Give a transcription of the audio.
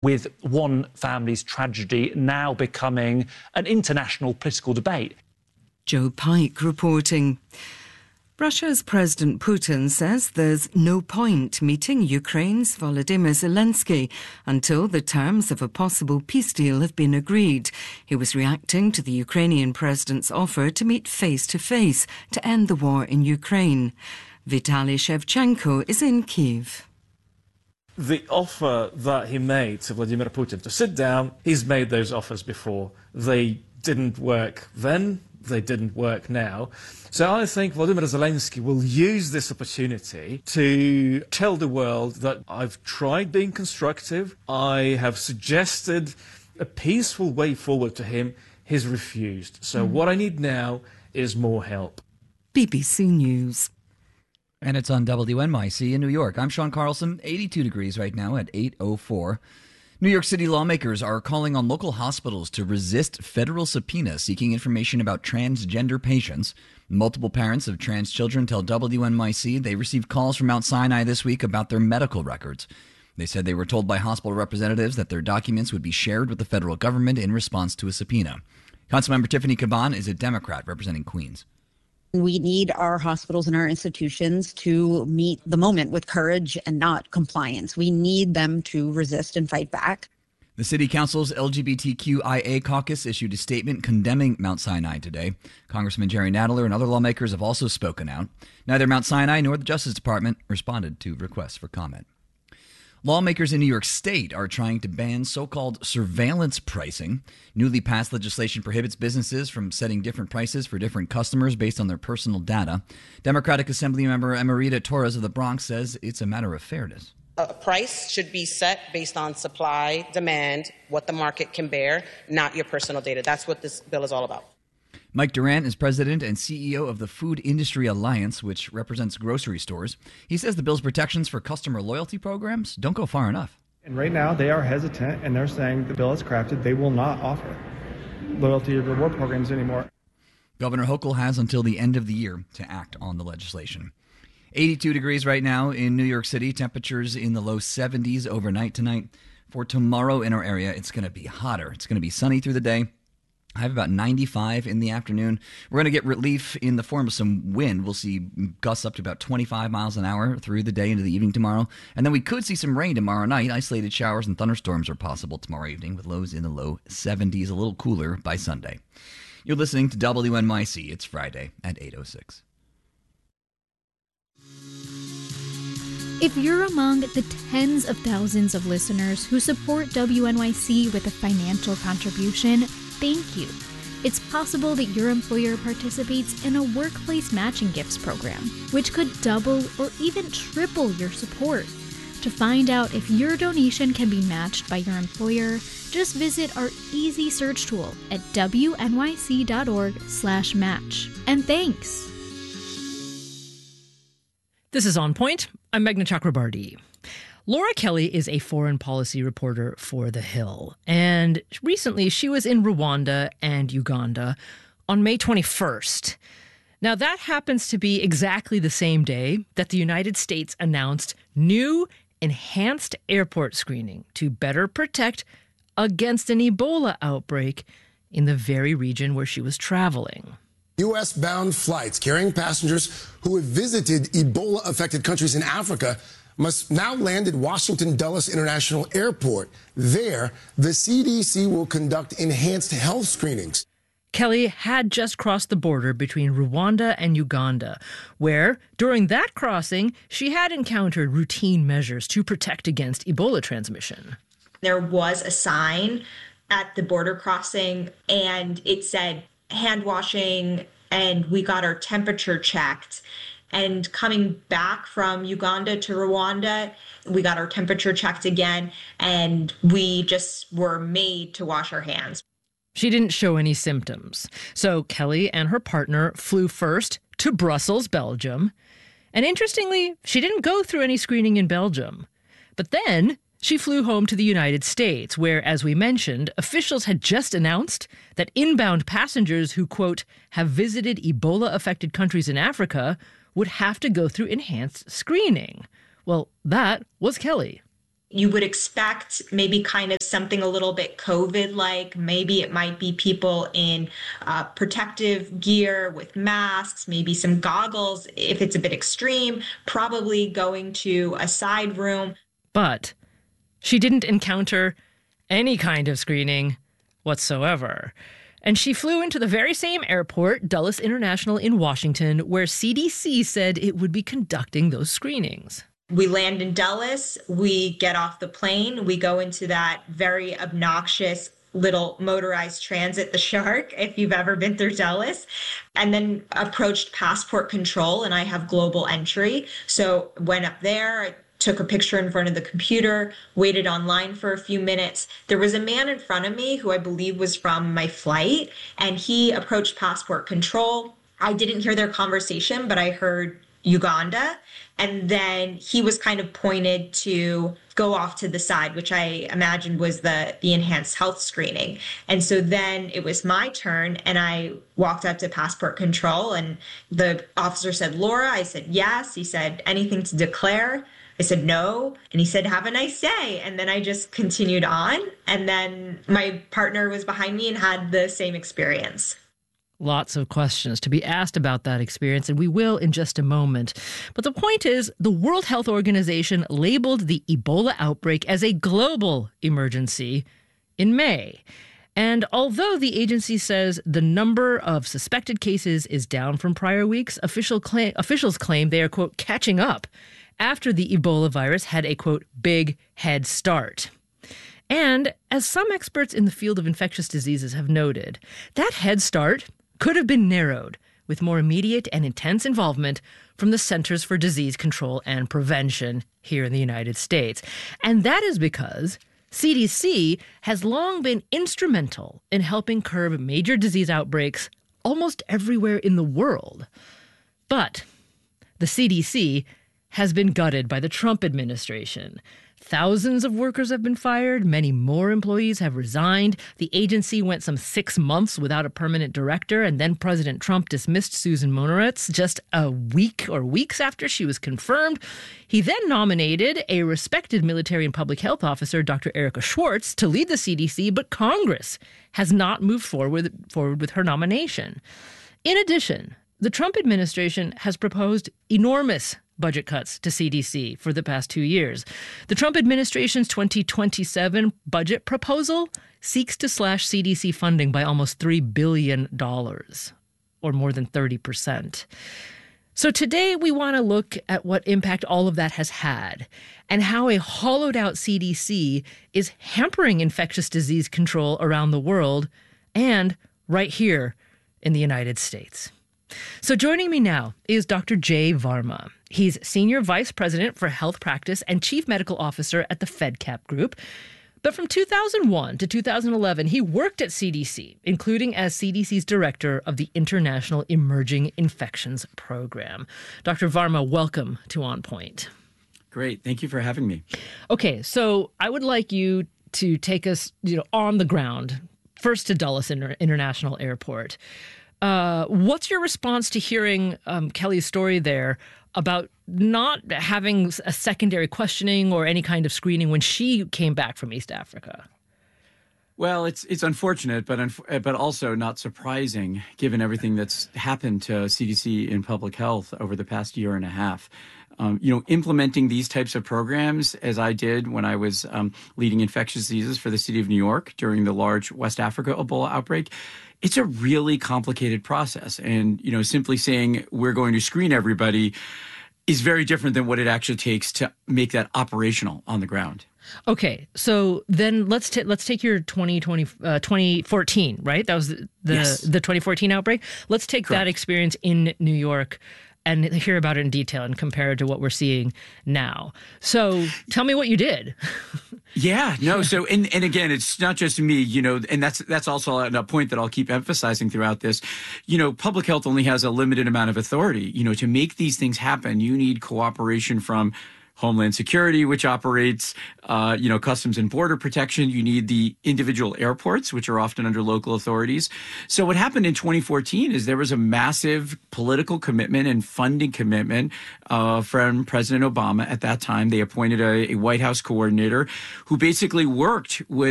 with one family's tragedy now becoming an international political debate. Joe Pike reporting. Russia's President Putin says there's no point meeting Ukraine's Volodymyr Zelensky until the terms of a possible peace deal have been agreed. He was reacting to the Ukrainian president's offer to meet face-to-face to end the war in Ukraine. Vitaly Shevchenko is in Kyiv. The offer that he made to Vladimir Putin to sit down, he's made those offers before. They didn't work then, they didn't work now. So I think Volodymyr Zelensky will use this opportunity to tell the world that I've tried being constructive, I have suggested a peaceful way forward to him, he's refused. So what I need now is more help. BBC News. And it's on WNYC in New York. I'm Sean Carlson, 82 degrees right now at 8:04. New York City lawmakers are calling on local hospitals to resist federal subpoenas seeking information about transgender patients. Multiple parents of trans children tell WNYC they received calls from Mount Sinai this week about their medical records. They said they were told by hospital representatives that their documents would be shared with the federal government in response to a subpoena. Councilmember Tiffany Caban is a Democrat representing Queens. We need our hospitals and our institutions to meet the moment with courage and not compliance. We need them to resist and fight back. The City Council's LGBTQIA caucus issued a statement condemning Mount Sinai today. Congressman Jerry Nadler and other lawmakers have also spoken out. Neither Mount Sinai nor the Justice Department responded to requests for comment. Lawmakers in New York State are trying to ban so-called surveillance pricing. Newly passed legislation prohibits businesses from setting different prices for different customers based on their personal data. Democratic Assemblymember Emerita Torres of the Bronx says it's a matter of fairness. A price should be set based on supply, demand, what the market can bear, not your personal data. That's what this bill is all about. Mike Durant is president and CEO of the Food Industry Alliance, which represents grocery stores. He says the bill's protections for customer loyalty programs don't go far enough. And right now they are hesitant, and they're saying the bill is crafted. They will not offer loyalty or reward programs anymore. Governor Hochul has until the end of the year to act on the legislation. 82 degrees right now in New York City. Temperatures in the low 70s overnight tonight. For tomorrow in our area, it's going to be hotter. It's going to be sunny through the day. I have about 95 in the afternoon. We're going to get relief in the form of some wind. We'll see gusts up to about 25 miles an hour through the day into the evening tomorrow. And then we could see some rain tomorrow night. Isolated showers and thunderstorms are possible tomorrow evening with lows in the low 70s, a little cooler by Sunday. You're listening to WNYC. It's Friday at 8:06. If you're among the tens of thousands of listeners who support WNYC with a financial contribution, thank you. It's possible that your employer participates in a workplace matching gifts program, which could double or even triple your support. To find out if your donation can be matched by your employer, just visit our easy search tool at wnyc.org/match. And thanks. This is On Point. I'm Meghna Chakrabarty. Laura Kelly is a foreign policy reporter for The Hill, and recently she was in Rwanda and Uganda on May 21st. Now, that happens to be exactly the same day that the United States announced new enhanced airport screening to better protect against an Ebola outbreak in the very region where she was traveling. U.S.-bound flights carrying passengers who have visited Ebola-affected countries in Africa must now land at Washington Dulles International Airport. There, the CDC will conduct enhanced health screenings. Kelly had just crossed the border between Rwanda and Uganda, where, during that crossing, she had encountered routine measures to protect against Ebola transmission. There was a sign at the border crossing, and it said hand washing, and we got our temperature checked. And coming back from Uganda to Rwanda, we got our temperature checked again, and we just were made to wash our hands. She didn't show any symptoms. So Kelly and her partner flew first to Brussels, Belgium. And interestingly, she didn't go through any screening in Belgium. But then she flew home to the United States, where, as we mentioned, officials had just announced that inbound passengers who, quote, have visited Ebola-affected countries in Africa would have to go through enhanced screening. Well, that was Kelly. You would expect maybe kind of something a little bit COVID-like. Maybe it might be people in protective gear with masks, maybe some goggles. If it's a bit extreme, probably going to a side room. But she didn't encounter any kind of screening whatsoever. And she flew into the very same airport, Dulles International in Washington, where CDC said it would be conducting those screenings. We land in Dulles, we get off the plane, we go into that very obnoxious little motorized transit, the Shark, if you've ever been through Dulles, and then approached passport control, and I have global entry. So went up there, I took a picture in front of the computer, waited online for a few minutes. There was a man in front of me who I believe was from my flight, and he approached passport control. I didn't hear their conversation, but I heard Uganda. And then he was kind of pointed to go off to the side, which I imagined was the enhanced health screening. And so then it was my turn, and I walked up to passport control, and the officer said, "Laura?" I said, "Yes." He said, "Anything to declare?" I said, "No." And he said, "Have a nice day." And then I just continued on. And then my partner was behind me and had the same experience. Lots of questions to be asked about that experience, and we will in just a moment. But the point is, the World Health Organization labeled the Ebola outbreak as a global emergency in May. And although the agency says the number of suspected cases is down from prior weeks, officials claim they are, quote, catching up after the Ebola virus had a, quote, big head start. And as some experts in the field of infectious diseases have noted, that head start could have been narrowed with more immediate and intense involvement from the Centers for Disease Control and Prevention here in the United States. And that is because CDC has long been instrumental in helping curb major disease outbreaks almost everywhere in the world. But the CDC has been gutted by the Trump administration. Thousands of workers have been fired. Many more employees have resigned. The agency went some 6 months without a permanent director, and then President Trump dismissed Susan Monoretz just a week or weeks after she was confirmed. He then nominated a respected military and public health officer, Dr. Erica Schwartz, to lead the CDC, but Congress has not moved forward with her nomination. In addition, the Trump administration has proposed enormous budget cuts to CDC for the past 2 years. The Trump administration's 2027 budget proposal seeks to slash CDC funding by almost $3 billion, or more than 30%. So today we want to look at what impact all of that has had and how a hollowed out CDC is hampering infectious disease control around the world and right here in the United States. So joining me now is Dr. Jay Varma. He's Senior Vice President for Health Practice and Chief Medical Officer at the FedCap Group. But from 2001 to 2011, he worked at CDC, including as CDC's Director of the International Emerging Infections Program. Dr. Varma, welcome to On Point. Great. Thank you for having me. Okay, so I would like you to take us, on the ground, first to Dulles International Airport. What's your response to hearing Kelly's story there about not having a secondary questioning or any kind of screening when she came back from East Africa? Well, it's unfortunate, but also not surprising, given everything that's happened to CDC in public health over the past year and a half. Implementing these types of programs, as I did when I was leading infectious diseases for the city of New York during the large West Africa Ebola outbreak, it's a really complicated process. And, simply saying we're going to screen everybody is very different than what it actually takes to make that operational on the ground. Okay, so then let's take your 2014, right? That was the 2014 outbreak. Let's take Correct. That experience in New York and hear about it in detail and compare it to what we're seeing now. So tell me what you did. Yeah, no. So, and again, it's not just me, and that's also a point that I'll keep emphasizing throughout this. Public health only has a limited amount of authority. To make these things happen, you need cooperation from Homeland Security, which operates, Customs and Border Protection. You need the individual airports, which are often under local authorities. So what happened in 2014 is there was a massive political commitment and funding commitment from President Obama at that time. They appointed a White House coordinator who basically worked with